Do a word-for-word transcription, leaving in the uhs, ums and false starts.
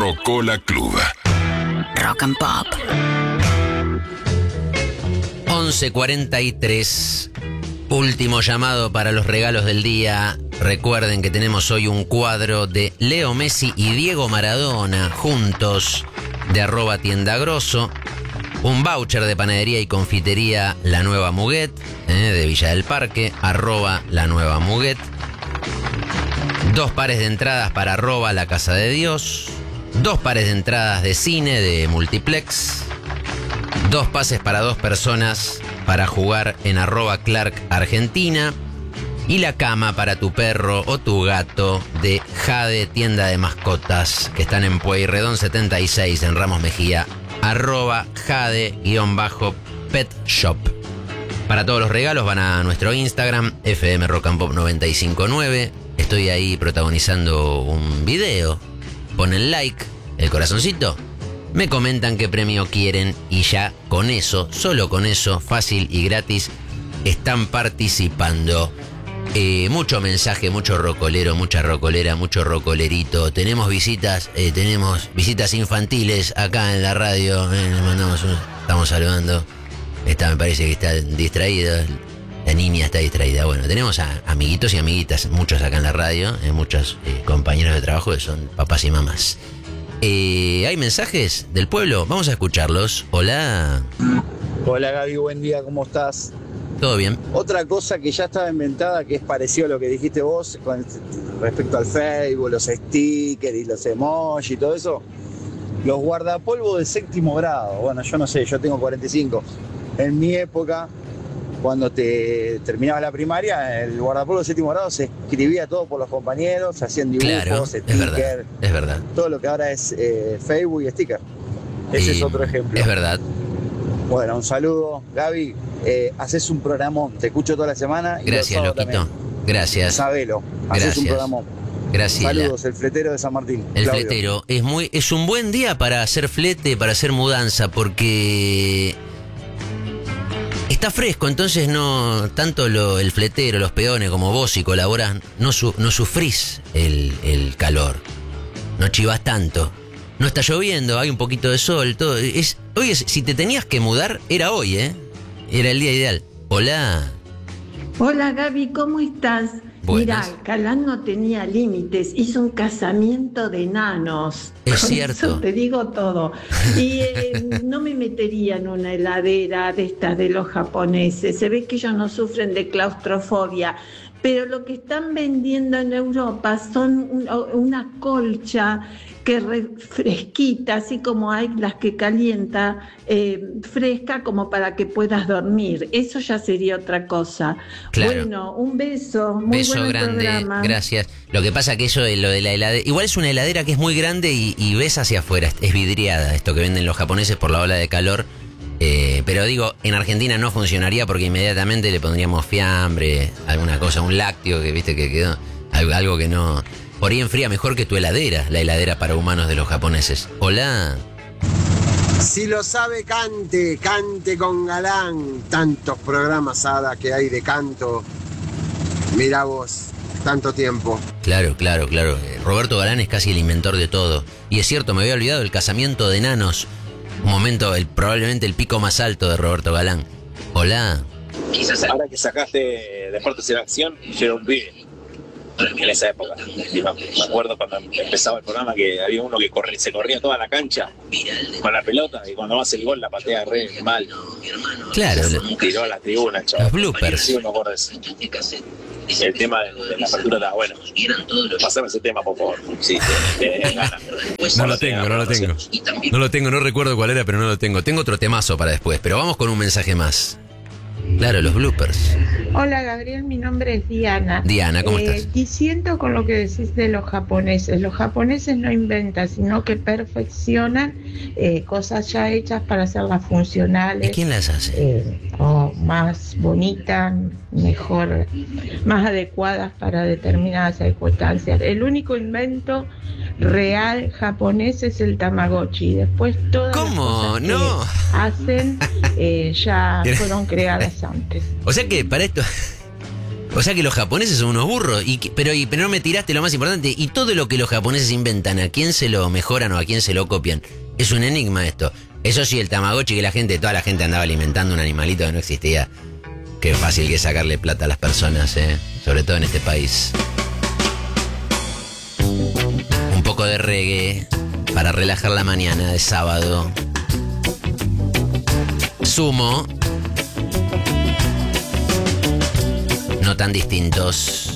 Rocola Club. Rock and Pop. once cuarenta y tres. Último llamado para los regalos del día. Recuerden que tenemos hoy un cuadro de Leo Messi y Diego Maradona juntos, de arroba tienda grosso. Un voucher de panadería y confitería La Nueva Muguet, eh, de Villa del Parque, arroba La Nueva Muguet. Dos pares de entradas para arroba La Casa de Dios. Dos pares de entradas de cine de Multiplex. Dos pases para dos personas para jugar en arroba Clark Argentina. Y la cama para tu perro o tu gato de Jade, tienda de mascotas, que están en Pueyrredón setenta y seis en Ramos Mejía, arroba Jade-Pet Shop. Para todos los regalos van a nuestro Instagram, F M Rock and Pop noventa y cinco punto nueve. Estoy ahí protagonizando un video. Ponen like, el corazoncito, me comentan qué premio quieren y ya con eso, solo con eso, fácil y gratis, están participando. Eh, mucho mensaje, mucho rocolero, mucha rocolera, mucho rocolerito. Tenemos visitas, eh, tenemos visitas infantiles acá en la radio. Eh, les mandamos un, estamos saludando. Esta me parece que está distraída. La niña está distraída. Bueno, tenemos a amiguitos y amiguitas, muchos acá en la radio, eh, muchos eh, compañeros de trabajo que son papás y mamás. Eh, ¿Hay mensajes del pueblo? Vamos a escucharlos. Hola. Hola Gaby, buen día, ¿cómo estás? ¿Todo bien? Otra cosa que ya estaba inventada, que es parecido a lo que dijiste vos con respecto al Facebook, los stickers y los emojis y todo eso, los guardapolvos de séptimo grado. Bueno, yo no sé, yo tengo cuarenta y cinco. En mi época, cuando te terminaba la primaria, el guardapolvo de séptimo grado se escribía todo por los compañeros, se hacían dibujos, claro, stickers, es verdad, es verdad. Todo lo que ahora es eh, Facebook y sticker. Ese eh, es otro ejemplo. Es verdad. Bueno, un saludo, Gaby. Eh, haces un programón, te escucho toda la semana. Y gracias, Loquito. También. Gracias. Sabelo, haces gracias. un programón. Gracias. Saludos, el fletero de San Martín. El Claudio. fletero. Es muy, es un buen día para hacer flete, para hacer mudanza, porque está fresco, entonces no, tanto lo, el fletero, los peones como vos si colaborás, no, su, no sufrís el, el calor. No chivas tanto. No está lloviendo, hay un poquito de sol, todo. Es, oye, si te tenías que mudar, era hoy, ¿eh? Era el día ideal. Hola. Hola Gaby, ¿cómo estás? Buenas. Mirá, Calán no tenía límites, hizo un casamiento de enanos. Es Con cierto. Eso te digo todo. Y eh, no me metería en una heladera de estas de los japoneses. Se ve que ellos no sufren de claustrofobia. Pero lo que están vendiendo en Europa son un, una colcha que refresquita, así como hay las que calienta, eh, fresca como para que puedas dormir. Eso ya sería otra cosa. Claro. Bueno, un beso, muy beso buen grande, programa. Gracias. Lo que pasa que eso de lo de la heladera, igual es una heladera que es muy grande y, y ves hacia afuera, es vidriada, esto que venden los japoneses por la ola de calor. Eh, pero digo, en Argentina no funcionaría porque inmediatamente le pondríamos fiambre, alguna cosa, un lácteo que viste que quedó, algo, algo que no. Por ahí enfría mejor que tu heladera, la heladera para humanos de los japoneses. Hola. Si lo sabe, cante, cante con galán. Tantos programas ahora que hay de canto. Mirá vos, tanto tiempo. Claro, claro, claro. Roberto Galán es casi el inventor de todo. Y es cierto, me había olvidado el casamiento de enanos. Un momento, el, probablemente el pico más alto de Roberto Galán. Hola. Ahora que sacaste Deportes en Acción, yo era un pibe en esa época. Y me, me acuerdo cuando empezaba el programa que había uno que corre, se corría toda la cancha con la pelota y cuando hace el gol la patea re mal. Claro. Tiró a la tribuna, chaval. Los bloopers. Sí, me acuerdo de eso. El tema de, de la apertura estaba bueno. Pasame ese tema, por favor. Sí, te, te gana. No lo tengo, no lo tengo. No lo tengo, no recuerdo cuál era, pero no lo tengo. Tengo otro temazo para después, pero vamos con un mensaje más. Claro, los bloopers. Hola Gabriel, mi nombre es Diana. Diana, ¿cómo eh, estás? Diciendo con lo que decís de los japoneses, los japoneses no inventan, sino que perfeccionan eh, cosas ya hechas para hacerlas funcionales. ¿Y quién las hace? Eh, o más bonitas, mejor, más adecuadas para determinadas circunstancias. El único invento real japonés es el Tamagotchi. Después todas ¿Cómo? las cosas No. que hacen eh, ya fueron creadas antes. O sea que para esto... O sea que los japoneses son unos burros, y que- pero, y, pero no me tiraste lo más importante, y todo lo que los japoneses inventan, ¿a quién se lo mejoran o a quién se lo copian? Es un enigma esto. Eso sí, el Tamagotchi, que la gente, toda la gente andaba alimentando un animalito que no existía. Qué fácil que es sacarle plata a las personas, ¿eh? Sobre todo en este país. Un poco de reggae para relajar la mañana de sábado. Sumo. No tan distintos.